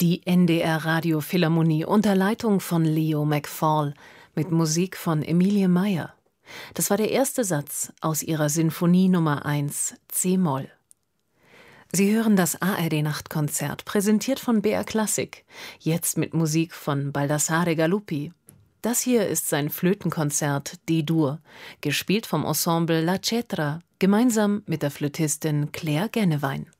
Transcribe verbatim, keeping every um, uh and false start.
Die N D R Radiophilharmonie unter Leitung von Leo McFall mit Musik von Emilie Meier. Das war der erste Satz aus ihrer Sinfonie Nummer eins, C-Moll. Sie hören das A R D-Nachtkonzert, präsentiert von B R Klassik, jetzt mit Musik von Baldassare Galuppi. Das hier ist sein Flötenkonzert D-Dur, gespielt vom Ensemble La Cetra, gemeinsam mit der Flötistin Claire Gennewein.